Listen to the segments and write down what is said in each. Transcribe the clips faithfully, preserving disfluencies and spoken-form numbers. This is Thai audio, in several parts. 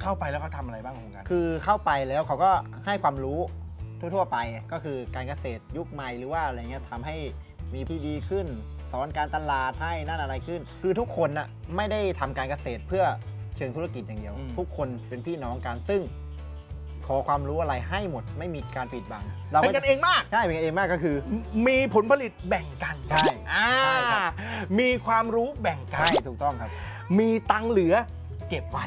เข้าไปแล้วเขาทำอะไรบ้างโครงการคือเข้าไปแล้วเขาก็ให้ความรู้ทั่วๆไปก็คือการเกษตรยุคใหม่หรือว่าอะไรเงี้ยทำให้มีที่ดีขึ้นสอนการตลาดให้นั่นอะไรขึ้นคือทุกคนน่ะไม่ได้ทำการเกษตรเพื่อเชิงธุรกิจอย่างเดียวทุกคนเป็นพี่น้องกันซึ่งขอความรู้อะไรให้หมดไม่มีการปิดบังเราเป็นกันเองมากใช่เป็นกันเองมากก็คือมีผลผลิตแบ่งกันใช่ใช่ครับมีความรู้แบ่งกันใช่ถูกต้องครับมีตังเหลือเก็บไว้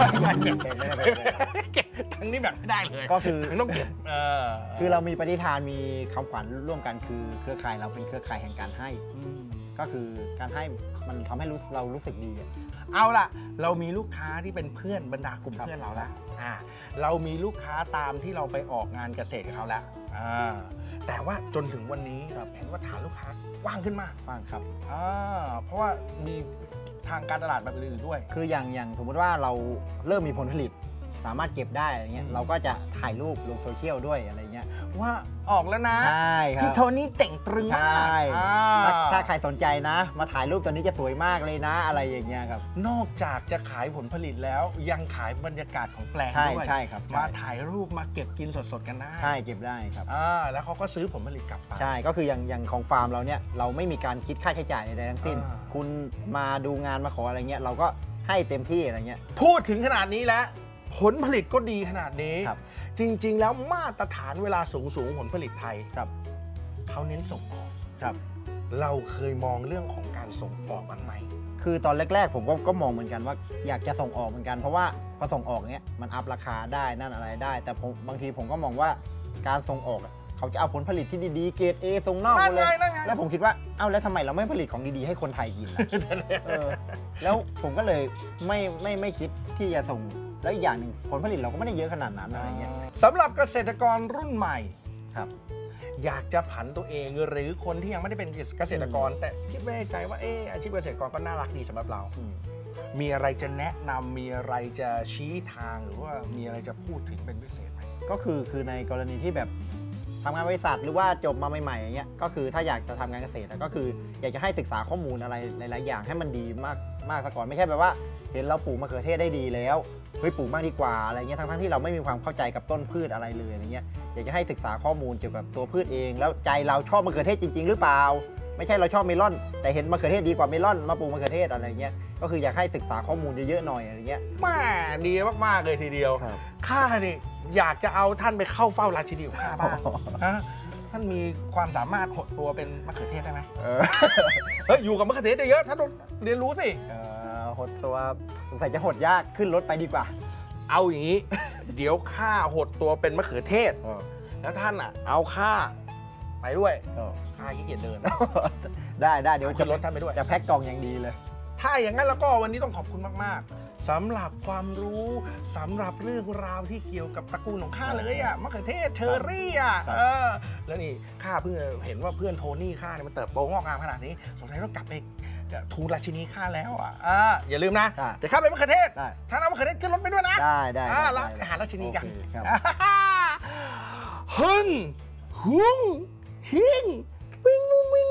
ตังนี้แบ่งไม่ได้เลยก็คือต้องเก็บคือเรามีปณิธานมีคำขวัญร่วมกันคือเครือข่ายเราเป็นเครือข่ายแห่งการให้ก็คือการให้มันทำให้เรารู้สึกดีเอาล่ะเรามีลูกค้าที่เป็นเพื่อนบรรดากลุ่มเพื่อนเราแล้วอ่าเรามีลูกค้าตามที่เราไปออกงานเกษตรกับเขาแล้วอ่าแต่ว่าจนถึงวันนี้เห็นว่าฐานลูกค้ากว้างขึ้นมากกว้างครับอ่าเพราะว่ามีทางการตลาดแบบอื่นๆด้วยคืออย่างอย่างสมมติว่าเราเริ่มมีผลผลิตสามารถเก็บได้อะไรเงี้ยเราก็จะถ่ายรูปลงโซเชียลด้วยอะไรเงี้ยว่าออกแล้วนะใช่ครับพี่โทนี่เต่งตรึงมากถ้าใครสนใจนะมาถ่ายรูปตัวนี้จะสวยมากเลยนะอะไรอย่างเงี้ยครับนอกจากจะขายผลผลิตแล้วยังขายบรรยากาศของแปลงด้วยใช่ครับมาถ่ายรูปมาเก็บกินสดๆกันได้ใช่เก็บได้ครับอ่าแล้วเขาก็ซื้อผลผลิตกลับไปใช่ก็คืออย่างอย่างของฟาร์มเราเนี่ยเราไม่มีการคิดค่าใช้จ่ายใดๆทั้งสิ้นคุณมาดูงานมาขออะไรเงี้ยเราก็ให้เต็มที่อะไรเงี้ยพูดถึงขนาดนี้แล้วผลผลิตก็ดีขนาดนี้จริงๆแล้วมาตรฐานเวลาสูงสูงผลผลิตไทยครับเขาเน้นส่งออกครับเราเคยมองเรื่องของการส่งออกบ้างไหมคือตอนแรกๆผมก็ก็มองเหมือนกันว่าอยากจะส่งออกเหมือนกันเพราะว่าพอส่งออกเนี้ยมันอัพราคาได้นั่นอะไรได้แต่ผมบางทีผมก็มองว่าการส่งออกเขาจะเอาผลผลิตที่ดีๆเกรด เอ ส่งนอกเลยแล้วผมคิดว่าเอ้าแล้วทำไมเราไม่ผลิตของดีๆให้คนไทยกินล่ะแล้วผมก็เลยไม่ไม่ไม่คิดที่จะส่งแล้วอีกอย่างหนึ่งผลผลิตเราก็ไม่ได้เยอะขนาดนั้นอะไรเงี้ยสำหรับเกษตรกรรุ่นใหม่ครับอยากจะผันตัวเองหรือคนที่ยังไม่ได้เป็นเกษตรกรแต่คิดไม่ใจว่าเอออาชีพเกษตรกรก็น่ารักดีสำหรับเรามีอะไรจะแนะนำมีอะไรจะชี้ทางหรือว่ามีอะไรจะพูดถึงเป็นพิเศษไหมก็คือคือในกรณีที่แบบทำงานบริษัทหรือว่าจบมาใหม่ๆอย่างเงี้ยก็คือถ้าอยากจะทำงานเกษตรก็คืออยากจะให้ศึกษาข้อมูลอะไรหลายๆอย่างให้มันดีมากมากซะก่อนไม่ใช่แบบว่าเห็นเราปลูกมะเขือเทศได้ดีแล้วเฮ้ยปลูกมากดีกว่าอะไรเงี้ยทั้งๆที่เราไม่มีความเข้าใจกับต้นพืชอะไรเลยอะไรเงี้ยอยากจะให้ศึกษาข้อมูลเกี่ยวกับตัวพืชเองแล้วใจเราชอบมะเขือเทศจริงๆหรือเปล่าไม่ใช่เราชอบเมลอนแต่เห็นมะเขือเทศดีกว่าเมลอนมาปลูกมะเขือเทศอะไรเงี้ยก็คืออยากให้ศึกษาข้อมูลเยอะๆหน่อยอะไรเงี้ยแม่ดีมากๆเลยทีเดียวข้านี่อยากจะเอาท่านไปเข้าเฝ้าราชินีของข้าบ้างท่านมีความสามารถหดตัวเป็นมะเขือเทศได้ไหมเฮ้ยอยู่กับมะเขือเทศเยอะท่านเรียนรู้สิหดตัวสงสัยจะหดยากขึ้นรถไปดีกว่าเอาอย่างนี้เดี๋ยวข้าหดตัวเป็นมะเขือเทศแล้วท่านอ่ะเอาข้าไปด้วยข้าขี้เกียจเดินได้ได้เดี๋ยวจะรถท่านไปด้วยจะแพ็คกล่องอย่างดีเลยถ้าอย่างนั้นแล้วก็วันนี้ต้องขอบคุณมากๆสำหรับความรู้สำหรับเรื่องราวที่เกี่ยวกับตระกูลของข้าเลยอ่ะมะเขือเทศเชอร์รี่อ่ะเออแล้วนี่ข้าเพิ่งเห็นว่าเพื่อนโทนี่ข้าเนี่ยมันเติบโตงอกงามขนาดนี้สงสัยต้องกลับไปทูลราชินีข้าแล้วอ่ะอย่าลืมนะแต่ข้าเป็นมะเขือเทศท่านเอามะเขือเทศขึ้นรถไปด้วยนะได้ได้แล้วไปหาราชินีกันฮึ่งหุงฮิง